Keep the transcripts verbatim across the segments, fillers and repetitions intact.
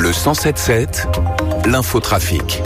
Le cent sept sept, l'infotrafic.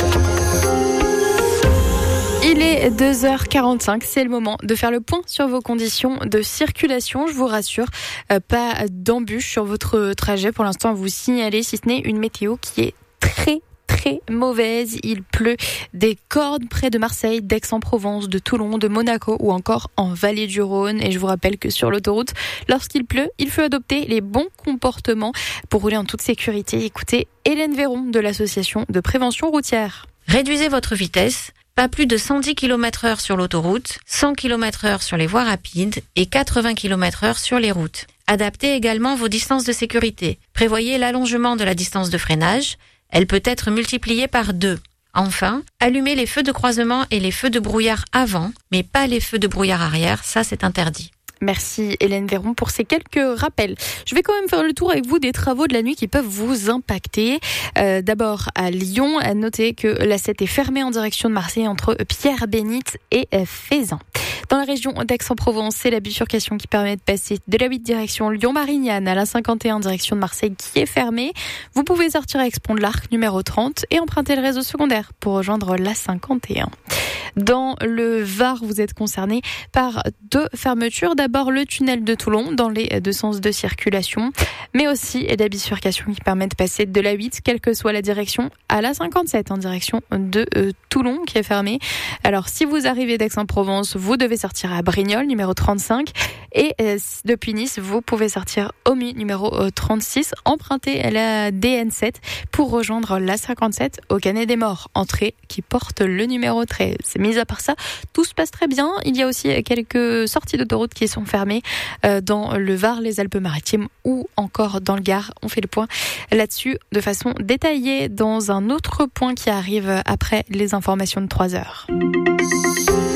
Il est deux heures quarante-cinq, c'est le moment de faire le point sur vos conditions de circulation. Je vous rassure, euh, pas d'embûches sur votre trajet. Pour l'instant, vous signalez, si ce n'est une météo qui est très très mauvaise. Il pleut des cordes près de Marseille, d'Aix-en-Provence, de Toulon, de Monaco ou encore en Vallée du Rhône. Et je vous rappelle que sur l'autoroute, lorsqu'il pleut, il faut adopter les bons comportements pour rouler en toute sécurité. Écoutez Hélène Véron de l'association de prévention routière. Réduisez votre vitesse. Pas plus de cent dix kilomètres heure sur l'autoroute, cent kilomètres heure sur les voies rapides et quatre-vingts kilomètres heure sur les routes. Adaptez également vos distances de sécurité. Prévoyez l'allongement de la distance de freinage. Elle peut être multipliée par deux. Enfin, allumez les feux de croisement et les feux de brouillard avant, mais pas les feux de brouillard arrière, ça c'est interdit. Merci Hélène Véron pour ces quelques rappels. Je vais quand même faire le tour avec vous des travaux de la nuit qui peuvent vous impacter. Euh, d'abord à Lyon, à noter que l'A sept est fermée en direction de Marseille entre Pierre-Bénite et Feyzan. Dans la région d'Aix-en-Provence, c'est la bifurcation qui permet de passer de la huit direction Lyon-Marignane à la cinquante et un direction de Marseille qui est fermée. Vous pouvez sortir à Aix-Pont de l'Arc numéro trente et emprunter le réseau secondaire pour rejoindre la cinquante et un. Dans le Var, vous êtes concerné par deux fermetures. D'abord, le tunnel de Toulon dans les deux sens de circulation, mais aussi la bifurcation qui permet de passer de la huit, quelle que soit la direction, à la cinquante-sept en direction de euh, Toulon qui est fermée. Alors, si vous arrivez d'Aix-en-Provence, vous devez sortir à Brignoles, numéro trente-cinq. Et euh, depuis Nice, vous pouvez sortir Omy, numéro euh, trente-six. Empruntez la D N sept pour rejoindre la cinquante-sept au Canet des Morts, entrée qui porte le numéro treize. Mis à part ça, tout se passe très bien. Il y a aussi quelques sorties d'autoroute qui sont fermées euh, dans le Var, les Alpes-Maritimes ou encore dans le Gard. On fait le point là-dessus de façon détaillée dans un autre point qui arrive après les informations de trois heures.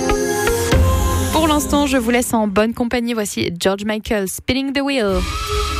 Pour l'instant, je vous laisse en bonne compagnie. Voici George Michael, Spinning the Wheel.